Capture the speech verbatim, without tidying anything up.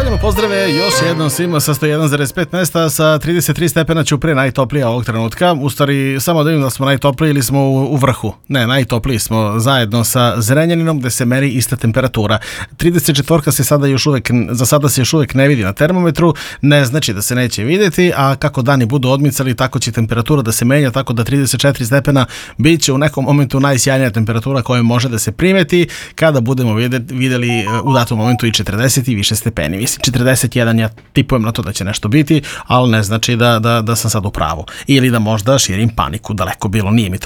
Šaljamo pozdrave još jednom svima sa sto jedan zarez pet mesta, sa trideset tri stepena ću pre najtoplija ovog trenutka. U stvari, samo da vidim da smo najtopliji ili smo u, u vrhu. Ne, najtopliji smo zajedno sa Zrenjaninom gde se meri ista temperatura. trideset četiri se sada još uvek, za sada se još uvek ne vidi na termometru, ne znači da se neće vidjeti, a kako dani budu odmicali, tako će temperatura da se menja, tako da trideset četiri stepena bit će u nekom momentu najsjajnija temperatura koja može da se primeti kada budemo vidjeli u datom momentu i četrdeset i više stepeni. Mislim, četrdeset jedan ja tipujem na to da će nešto biti, ali ne znači da, da, da sam sad u pravu. Ili da možda širim paniku, daleko bilo, nije mi to